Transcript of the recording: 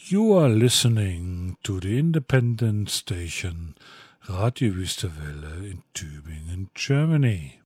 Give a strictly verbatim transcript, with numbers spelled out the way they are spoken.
You are listening to the independent station Radio Wüstewelle in Tübingen, Germany.